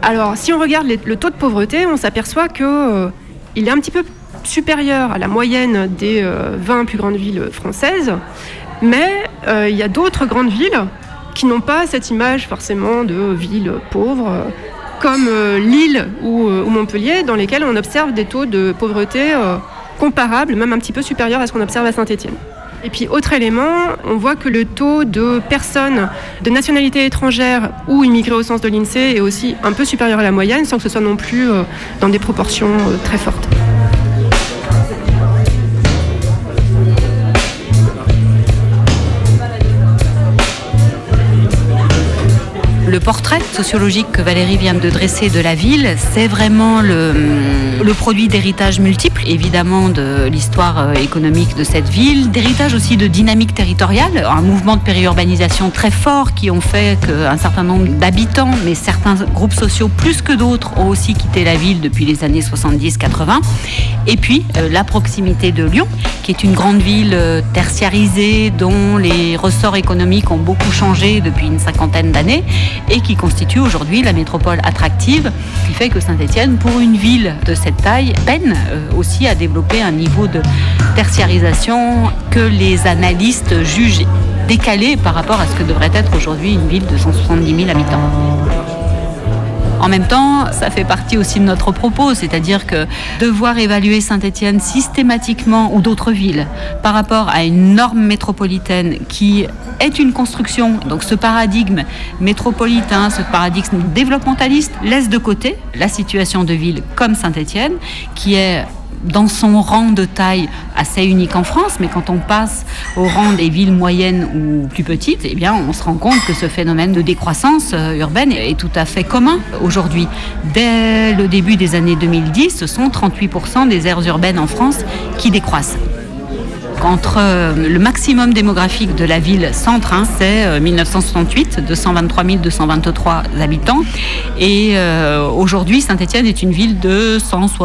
Alors, si on regarde le taux de pauvreté, on s'aperçoit qu'il est un petit peu supérieur à la moyenne des 20 plus grandes villes françaises, mais il y a d'autres grandes villes qui n'ont pas cette image forcément de villes pauvres, comme Lille ou Montpellier, dans lesquelles on observe des taux de pauvreté comparables, même un petit peu supérieurs à ce qu'on observe à Saint-Étienne. Et puis, autre élément, on voit que le taux de personnes de nationalité étrangère ou immigrées au sens de l'INSEE est aussi un peu supérieur à la moyenne, sans que ce soit non plus dans des proportions très fortes. Le portrait sociologique que Valérie vient de dresser de la ville, c'est vraiment le produit d'héritages multiples, évidemment de l'histoire économique de cette ville, d'héritage aussi de dynamique territoriale, un mouvement de périurbanisation très fort qui ont fait qu'un certain nombre d'habitants, mais certains groupes sociaux plus que d'autres, ont aussi quitté la ville depuis les années 70-80. Et puis la proximité de Lyon, qui est une grande ville tertiarisée dont les ressorts économiques ont beaucoup changé depuis une cinquantaine d'années et qui constitue aujourd'hui la métropole attractive, qui fait que Saint-Étienne, pour une ville de cette taille, peine aussi à développer un niveau de tertiarisation que les analystes jugent décalé par rapport à ce que devrait être aujourd'hui une ville de 170 000 habitants. En même temps, ça fait partie aussi de notre propos, c'est-à-dire que devoir évaluer Saint-Étienne systématiquement ou d'autres villes par rapport à une norme métropolitaine qui est une construction, donc ce paradigme métropolitain, ce paradigme développementaliste laisse de côté la situation de villes comme Saint-Étienne, qui est dans son rang de taille assez unique en France, mais quand on passe au rang des villes moyennes ou plus petites, eh bien, on se rend compte que ce phénomène de décroissance urbaine est tout à fait commun aujourd'hui. Dès le début des années 2010, ce sont 38% des aires urbaines en France qui décroissent. Entre le maximum démographique de la ville centre, c'est 1968, 223 223 habitants. Et aujourd'hui, Saint-Étienne est une ville de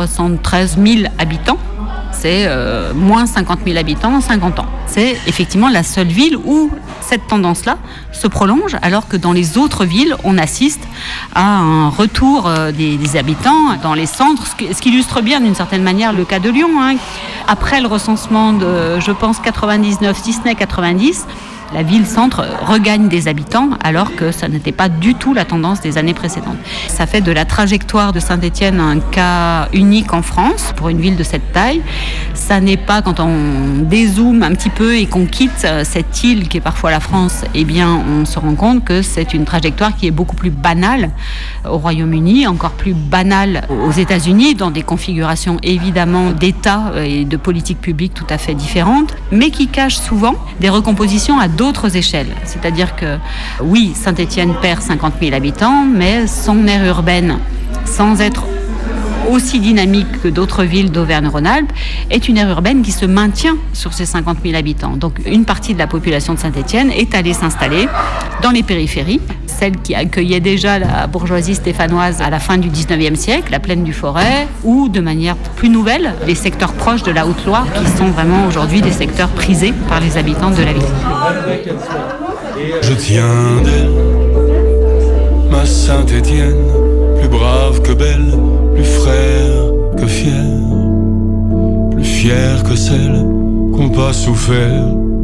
173 000 habitants. C'est moins 50 000 habitants en 50 ans. C'est effectivement la seule ville où cette tendance-là se prolonge, alors que dans les autres villes, on assiste à un retour des habitants dans les centres, ce qui illustre bien d'une certaine manière le cas de Lyon. Après le recensement de, je pense, 99, si ce n'est 90, la ville-centre regagne des habitants alors que ça n'était pas du tout la tendance des années précédentes. Ça fait de la trajectoire de Saint-Étienne un cas unique en France pour une ville de cette taille. Ça n'est pas, quand on dézoome un petit peu et qu'on quitte cette île qui est parfois la France, eh bien on se rend compte que c'est une trajectoire qui est beaucoup plus banale au Royaume-Uni, encore plus banale aux États-Unis, dans des configurations évidemment d'État et de politiques publiques tout à fait différentes, mais qui cachent souvent des recompositions à d'autres échelles. C'est-à-dire que, oui, Saint-Étienne perd 50 000 habitants, mais son aire urbaine, sans être aussi dynamique que d'autres villes d'Auvergne-Rhône-Alpes, est une aire urbaine qui se maintient sur ces 50 000 habitants. Donc une partie de la population de Saint-Étienne est allée s'installer dans les périphéries, celle qui accueillait déjà la bourgeoisie stéphanoise à la fin du 19e siècle, la plaine du Forêt, ou de manière plus nouvelle, les secteurs proches de la Haute-Loire, qui sont vraiment aujourd'hui des secteurs prisés par les habitants de la ville. Je tiens d'elle, ma Saint-Étienne, plus brave que belle, plus frère que fier, plus fier que celle qu'on pas souffert.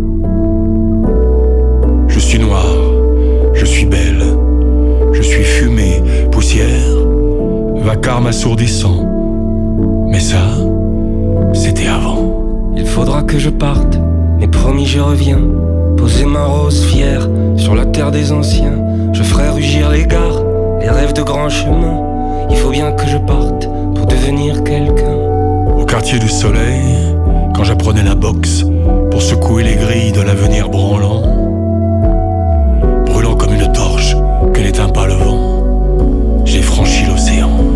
Je suis noir, je suis belle, je suis fumée, poussière, vacarme assourdissant. Mais ça, c'était avant. Il faudra que je parte, mais promis je reviens. Poser ma rose fière sur la terre des anciens. Je ferai rugir les gares, les rêves de grands chemins. Il faut bien que je parte pour devenir quelqu'un. Au quartier du Soleil, quand j'apprenais la boxe, pour secouer les